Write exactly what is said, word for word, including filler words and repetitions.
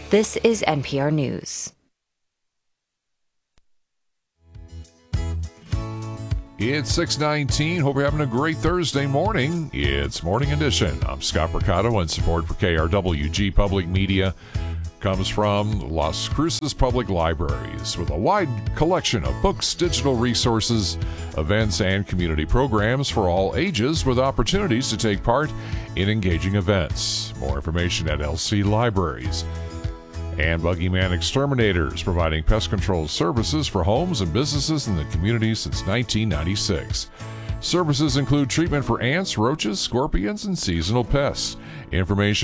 This is N P R News. It's six nineteen. Hope you're having a great Thursday morning. It's Morning Edition. I'm Scott Mercado, and support for K R W G Public Media comes from Las Cruces Public Libraries, with a wide collection of books, digital resources, events, and community programs for all ages, with opportunities to take part in engaging events. More information at L C Libraries. And Buggyman Exterminators, providing pest control services for homes and businesses in the community since nineteen ninety-six. Services include treatment for ants, roaches, scorpions, and seasonal pests. Information